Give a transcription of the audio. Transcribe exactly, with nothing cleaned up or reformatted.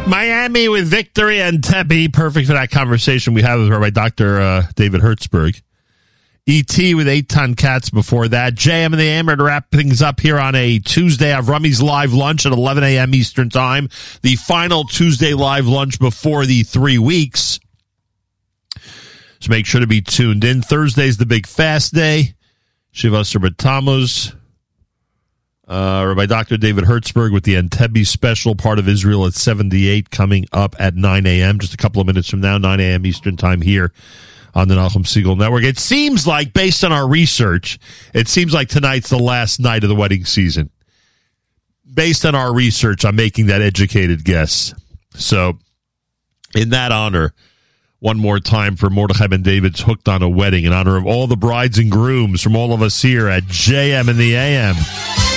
Miami with Victory Entebbe. Perfect for that conversation we had with Rabbi Doctor Uh, David Hertzberg. E T with Eitan Katz before that. J M and the Amber to wrap things up here on a Tuesday. I have Rummy's live lunch at eleven a.m. Eastern Time. The final Tuesday live lunch before the three weeks. So make sure to be tuned in. Thursday's the big fast day. Shiva Asar Tammuz. Uh, Rabbi Doctor David Hertzberg with the Entebbe special, part of Israel at seventy-eight, coming up at nine a.m. Just a couple of minutes from now, nine a.m. Eastern Time here on the Nachum Segal Network. It seems like, based on our research, it seems like tonight's the last night of the wedding season. Based on our research, I'm making that educated guess. So, in that honor, one more time for Mordechai Ben David's Hooked on a Wedding, in honor of all the brides and grooms from all of us here at J M and the A M.